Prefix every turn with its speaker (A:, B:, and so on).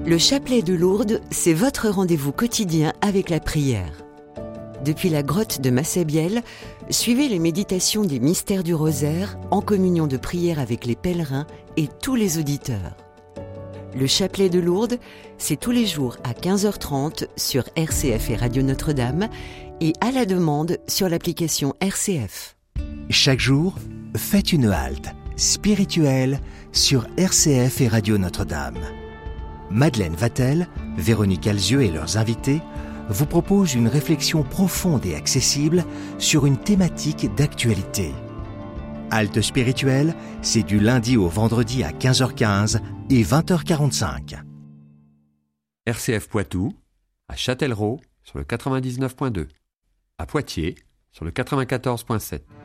A: Le chapelet de Lourdes, c'est votre rendez-vous quotidien avec la prière. Depuis la grotte de Massabielle, suivez les méditations des mystères du rosaire en communion de prière avec les pèlerins et tous les auditeurs. Le chapelet de Lourdes, c'est tous les jours à 15h30 sur RCF et Radio Notre-Dame et à la demande sur l'application RCF.
B: Chaque jour, faites une halte spirituelle sur RCF et Radio Notre-Dame. Madeleine Vatel, Véronique Alzieux et leurs invités vous proposent une réflexion profonde et accessible sur une thématique d'actualité. Halte spirituelle, c'est du lundi au vendredi à 15h15 et 20h45.
C: RCF Poitou, à Châtellerault sur le 99.2, à Poitiers sur le 94.7.